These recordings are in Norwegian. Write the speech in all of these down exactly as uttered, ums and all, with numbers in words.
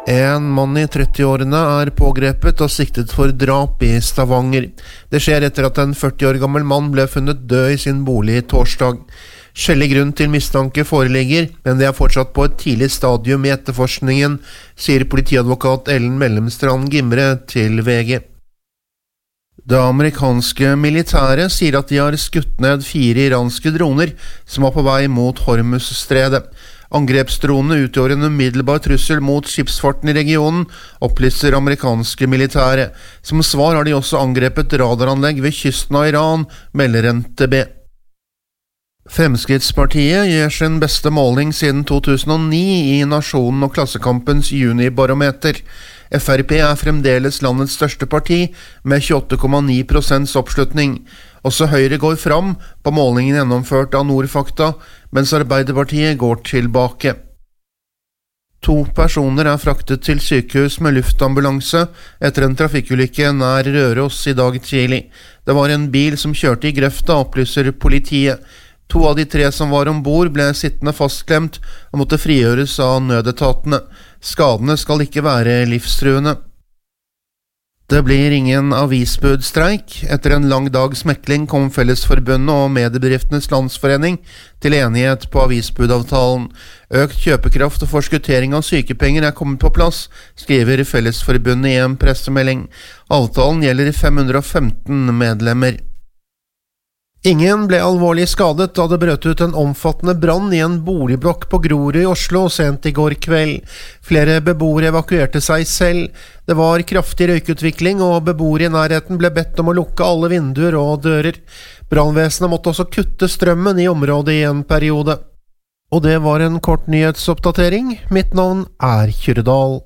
En mann i trettiårene er pågrepet og siktet for drap i Stavanger. Det skjer etter at en førti år gammel mann ble funnet død i sin bolig torsdag. Skjellig grunn til mistanke foreligger, men det er fortsatt på et tidlig stadium i etterforskningen, sier politiadvokat Ellen Mellemstrand Gimre til V G. Det amerikanske militæret sier at de har skutt ned fire iranske droner som var på vei mot Hormuzstredet. Angrepsdronene utgjør en umiddelbar trussel mot skipsfarten i regionen, opplyser amerikanske militære. Som svar har de også angrepet radaranlegg ved kysten av Iran, melder N T B. Fremskrittspartiet gjør sin beste måling siden to tusen og ni i Nasjonen og Klassekampens junibarometer. F R P er fremdeles landets største parti, med tjueåtte komma ni prosent oppslutning. Også Høyre går fram på målingen gjennomført av Nordfakta, mens Arbeiderpartiet går tilbake. To personer er fraktet til sykehus med luftambulanse etter en trafikkulykke nær Røros i dag tidlig. Det var en bil som kjørte i grøfta, opplyser politiet. To av de tre som var ombord ble sittende fastklemt og måtte frigjøres av nødetatene. Skadene skal ikke være livstruende. Det blir ingen avisbudstreik. Etter en lang dags mekling kom Fellesforbundet og Mediebedriftenes Landsforening til enighet på avisbudavtalen. Økt kjøpekraft og forskuttering av sykepenger er kommet på plass, skriver Fellesforbundet i en pressemelding. Avtalen gjelder fem hundre og femten medlemmer. Ingen ble alvorlig skadet da det brøt ut en omfattende brann i en boligblokk på Grorud i Oslo sent i går kveld. Flere beboere evakuerte seg selv. Det var kraftig røykutvikling, og beboere i nærheten ble bedt om å lukke alle vinduer og dører. Brannvesenet måtte også kutte strømmen i området i en periode. Og det var en kort nyhetsoppdatering. Mitt navn er Kyrredal.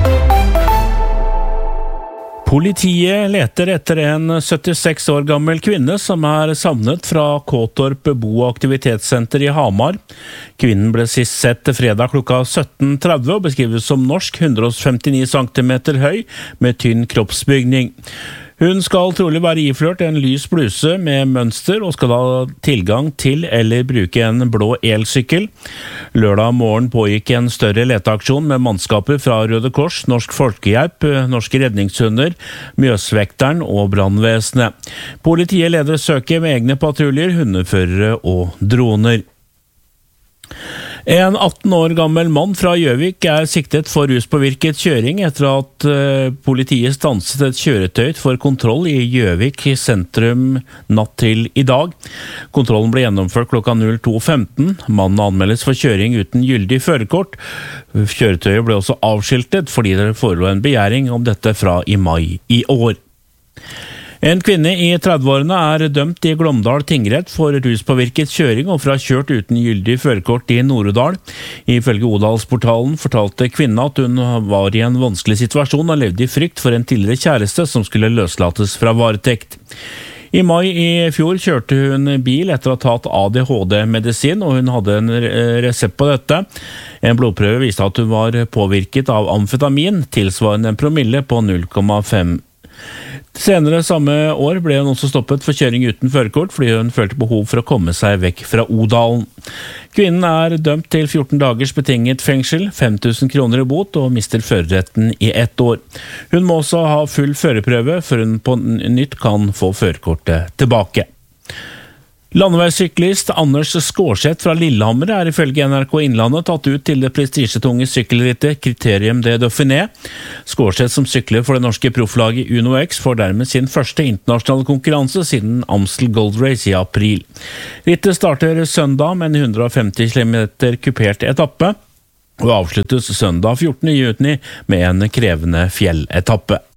Politiet leter etter en syttiseks år gammel kvinne som er savnet fra Kåtorp bo- og aktivitetssenter i Hamar. Kvinnen ble sist sett fredag klokka sytten tretti og beskrives som norsk, hundre og femtini centimeter høy, med tynn kroppsbygning. Hun skal trolig være iført en lys bluse med mønster og skal ha tilgang til eller bruke en blå elsykkel. Lørdag morgen pågikk en større leteaksjon med mannskaper fra Røde Kors, Norsk Folkehjelp, Norske Redningshunder, Mjøsvekteren og brannvesenet. Politiet leder søket med egne patruljer, hundeførere og droner. En atten år gammel mann fra Gjøvik er siktet for ruspåvirket kjøring etter at politiet stanset et kjøretøy for kontroll i Gjøvik sentrum natt til i dag. Kontrollen ble gjennomført klokka to femten. Mannen anmeldes for kjøring uten gyldig førerkort. Kjøretøyet ble også avskiltet fordi det forelå en begjæring om dette fra i mai i år. En kvinne i trettiårene er dømt i Glåmdal tingrett for ruspåvirket kjøring og for å ha kjørt uten gyldig førerkort i Nord-Odal. Ifølge Odalsportalen fortalte kvinnen at hun var i en vanskelig situasjon og levde i frykt for en tidligere kjæreste som skulle løslates fra varetekt. I mai i fjor kjørte hun bil etter å ha tatt A D H D-medisin, og hun hadde en resept på dette. En blodprøve viste at hun var påvirket av amfetamin, tilsvarende en promille på null komma fem. Senere samme år ble hun også stoppet for kjøring uten førerkort fordi hun følte behov for å komme seg vekk fra Odalen. Kvinnen er dømt til fjorten dagers betinget fengsel, fem tusen kroner i bot og mister førerretten i ett år. Hun må også ha full førerprøve før hun på nytt kan få førerkortet tilbake. Landeveissyklist Anders Skårseth fra Lillehammer er ifølge N R K Innlandet tatt ut til det prestisjetunge sykkelrittet Criterium de Dauphiné. Skårseth, som sykler for det norske profflaget Uno X, får dermed sin første internasjonale konkurranse siden Amstel Gold Race i april. Rittet starter søndag med en hundre og femti kilometer kupert etappe, og avsluttes søndag fjortende juni med en krevende fjelletappe.